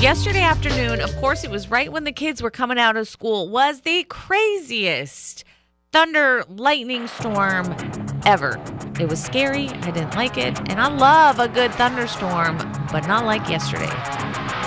Yesterday afternoon, of course, it was right when the kids were coming out of school, was the craziest thunder lightning storm ever. It was scary. I didn't like it. And I love a good thunderstorm, but not like yesterday.